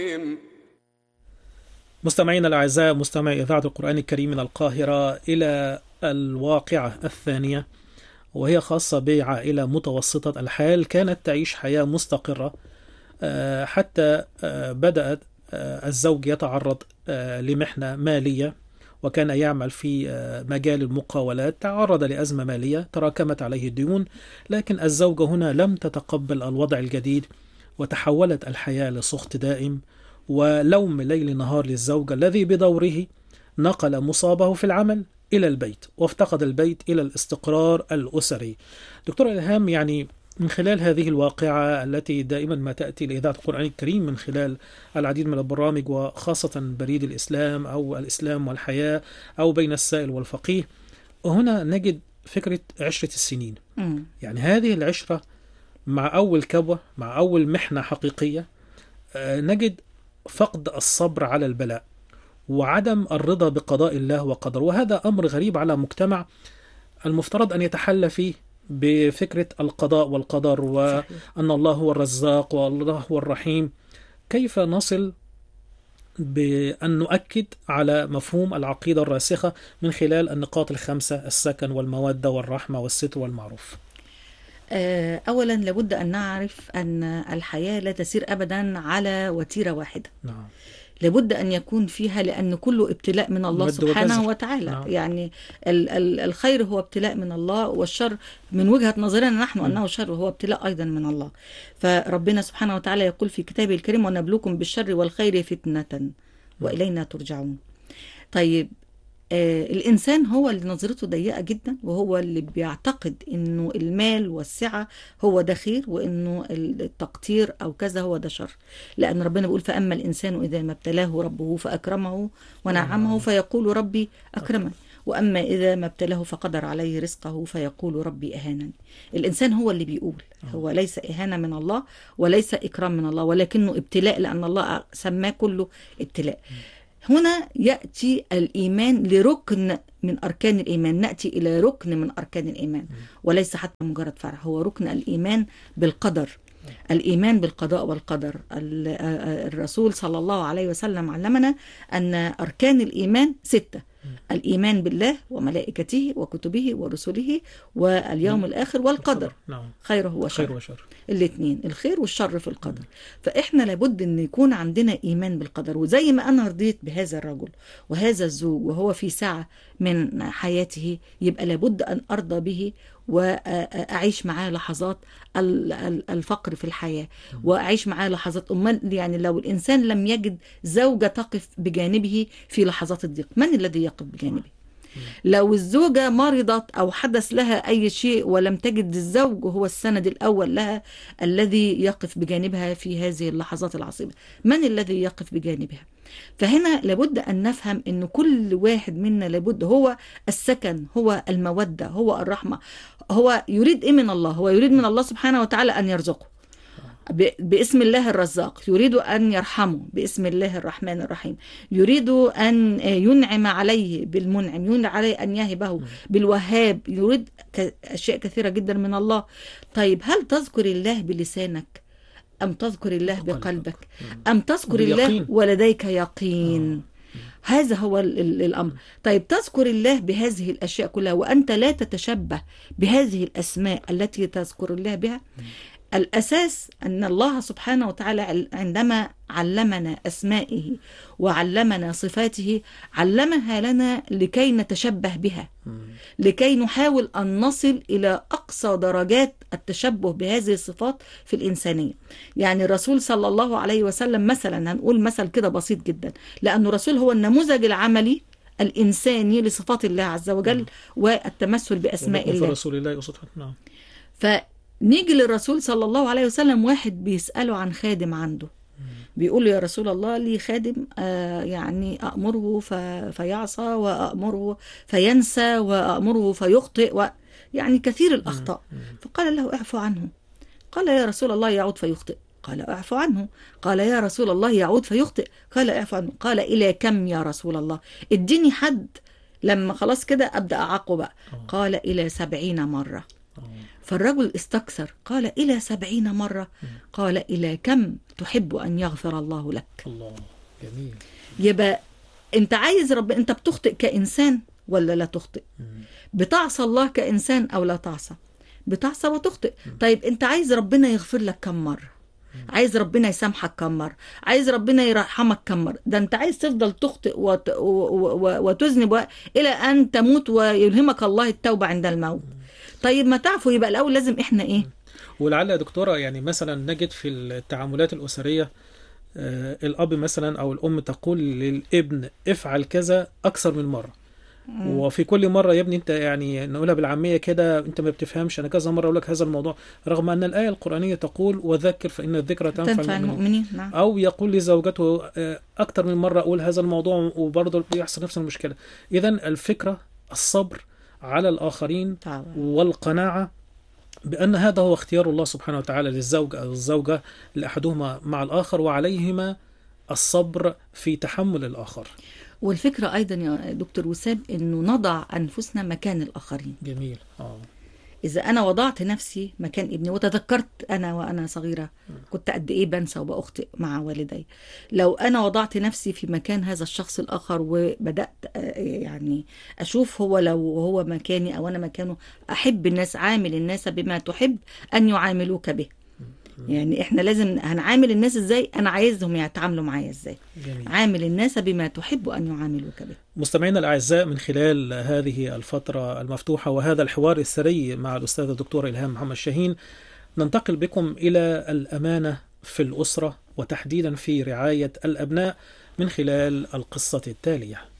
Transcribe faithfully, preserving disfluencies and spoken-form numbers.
مستمعينا الأعزاء، مستمعي إذاعة القرآن الكريم من القاهرة، إلى الواقعة الثانية، وهي خاصة بعائلة متوسطة الحال كانت تعيش حياة مستقرة حتى بدأت الزوج يتعرض لمحنة مالية، وكان يعمل في مجال المقاولات. تعرض لأزمة مالية تراكمت عليه الديون، لكن الزوجة هنا لم تتقبل الوضع الجديد، وتحولت الحياة لسخط دائم ولوم ليل نهار للزوج الذي بدوره نقل مصابه في العمل إلى البيت، وافتقد البيت إلى الاستقرار الأسري. دكتور إلهام، يعني من خلال هذه الواقعة التي دائما ما تأتي لإذاعة القرآن الكريم من خلال العديد من البرامج، وخاصة بريد الإسلام أو الإسلام والحياة أو بين السائل والفقيه، هنا نجد فكرة عشرة السنين. م. يعني هذه العشرة مع أول كبوة، مع أول محنة حقيقية، نجد فقد الصبر على البلاء وعدم الرضا بقضاء الله وقدره، وهذا أمر غريب على مجتمع المفترض أن يتحلى فيه بفكرة القضاء والقدر، وأن الله هو الرزاق والله هو الرحيم. كيف نصل بأن نؤكد على مفهوم العقيدة الراسخة من خلال النقاط الخمسة: السكن والمودة والرحمة والستر والمعروف؟ أولا لابد أن نعرف أن الحياة لا تسير أبدا على وتيرة واحدة. نعم. لابد أن يكون فيها، لأن كله ابتلاء من الله سبحانه وتعالى. نعم. يعني ال ال الخير هو ابتلاء من الله، والشر من وجهة نظرنا نحن م. أنه شر هو ابتلاء أيضا من الله. فربنا سبحانه وتعالى يقول في كتابه الكريم: ونبلوكم بالشر والخير فتنة وإلينا ترجعون. طيب، آه الإنسان هو اللي نظرته ضيقة جدا، وهو اللي بيعتقد إنه المال والسعة هو ده خير، وإنه التقتير أو كذا هو ده شر. لأن ربنا بيقول: فأما الإنسان إذا ما ابتلاه ربه فأكرمه ونعمه فيقول ربي أكرمن، وأما إذا ما ابتلاه فقدر عليه رزقه فيقول ربي أهانني. الإنسان هو اللي بيقول، هو ليس إهانة من الله وليس إكرام من الله، ولكنه ابتلاء، لأن الله سماه كله ابتلاء. هنا يأتي الإيمان لركن من أركان الإيمان، نأتي إلى ركن من أركان الإيمان، وليس حتى مجرد فرع، هو ركن الإيمان بالقدر، الإيمان بالقضاء والقدر. الرسول صلى الله عليه وسلم علمنا أن أركان الإيمان ستة: الإيمان بالله وملائكته وكتبه ورسله واليوم الآخر والقدر، خيره وشره، الاثنين، الخير والشر في القدر. فإحنا لابد أن يكون عندنا إيمان بالقدر. وزي ما أنا رضيت بهذا الرجل وهذا الزوج وهو في ساعة من حياته، يبقى لابد أن أرضى به وأعيش معاه لحظات الفقر في الحياة، وأعيش معاه لحظات أمال. يعني لو الإنسان لم يجد زوجة تقف بجانبه في لحظات الضيق، من الذي يقف بجانبه؟ لو الزوجة مرضت أو حدث لها أي شيء ولم تجد الزوج هو السند الأول لها الذي يقف بجانبها في هذه اللحظات العصيبة، من الذي يقف بجانبها؟ فهنا لابد أن نفهم أن كل واحد منا لابد هو السكن، هو المودة، هو الرحمة. هو يريد إيه من الله؟ هو يريد من الله سبحانه وتعالى أن يرزقه باسم الله الرزاق، يريد أن يرحمه باسم الله الرحمن الرحيم، يريد أن ينعم عليه بالمنعم، ينعم عليه أن يهبه بالوهاب، يريد أشياء كثيرة جدا من الله. طيب، هل تذكر الله بلسانك أم تذكر الله بقلبك أم تذكر الله ولديك يقين؟ هذا هو الأمر. طيب، تذكر الله بهذه الأشياء كلها وأنت لا تتشبه بهذه الأسماء التي تذكر الله بها. الأساس أن الله سبحانه وتعالى عندما علمنا أسمائه وعلمنا صفاته علمها لنا لكي نتشبه بها، لكي نحاول أن نصل إلى أقصى درجات التشبه بهذه الصفات في الإنسانية. يعني الرسول صلى الله عليه وسلم مثلا، هنقول مثل كده بسيط جدا، لأنه الرسول هو النموذج العملي الإنساني لصفات الله عز وجل والتمثل بأسماء الله. رسول الله أصدقائنا. نعم. ف نيجي للرسول صلى الله عليه وسلم، واحد بيسأله عن خادم عنده، بيقول له: يا رسول الله، لي خادم آه يعني أأمره فيعصى، وأأمره فينسى، وأأمره فيخطئ، و يعني كثير الأخطاء. فقال له: اعفو عنه. قال: يا رسول الله، يعود فيخطئ. قال: اعفو عنه. قال: يا رسول الله، يعود فيخطئ. قال: اعفو عنه. قال: إلى كم يا رسول الله؟ اديني حد لما خلاص كده أبدأ أعاقبه بقى. قال: إلى سبعين مرة. فالرجل استكثر، قال إلى سبعين مرة. قال إلى كم تحب أن يغفر الله لك؟ الله، جميل. يبقى أنت عايز رب، أنت بتخطئ كإنسان ولا لا تخطئ؟ بتعصى الله كإنسان أو لا تعصى؟ بتعصى وتخطئ. طيب أنت عايز ربنا يغفر لك كم مرة؟ عايز ربنا يسامحك كم مرة؟ عايز ربنا يرحمك كم مرة؟ ده انت عايز تفضل تخطئ وت... و... و... وتذنب و... الى ان تموت ويلهمك الله التوبة عند الموت. طيب ما تعفو، يبقى الاول لازم احنا ايه؟ ولعل يا دكتورة يعني مثلا نجد في التعاملات الأسرية آه الأب مثلا أو الأم تقول للابن افعل كذا أكثر من مرة، وفي كل مرة يا ابني انت يعني نقولها بالعامية كده انت ما بتفهمش، انا كذا مرة اقول لك هذا الموضوع، رغم ان الآية القرآنية تقول وذكر فإن الذكرى تنفع, تنفع المؤمنين, المؤمنين. نعم. او يقول لزوجته اكتر من مرة اقول هذا الموضوع وبرضه بيحصل نفس المشكلة. اذا الفكرة الصبر على الآخرين طبعا. والقناعة بأن هذا هو اختيار الله سبحانه وتعالى للزوج أو الزوجة لأحدهما مع الآخر، وعليهما الصبر في تحمل الآخر. والفكرة أيضا يا دكتور وسام أنه نضع أنفسنا مكان الآخرين. جميل. آه. إذا أنا وضعت نفسي مكان ابني وتذكرت أنا وأنا صغيرة كنت قد إيه بنسى وبأخطئ مع والدي، لو أنا وضعت نفسي في مكان هذا الشخص الآخر وبدأت يعني أشوف هو لو هو مكاني أو أنا مكانه، أحب الناس، عامل الناس بما تحب أن يعاملوك به. يعني احنا لازم هنعامل الناس ازاي، انا عايزهم يتعاملوا معايا ازاي. جميل. عامل الناس بما تحب ان يعاملوك به. مستمعينا الاعزاء، من خلال هذه الفترة المفتوحة وهذا الحوار الثري مع الاستاذة الدكتورة إلهام محمد شاهين، ننتقل بكم الى الامانة في الاسرة وتحديدا في رعاية الابناء من خلال القصة التالية.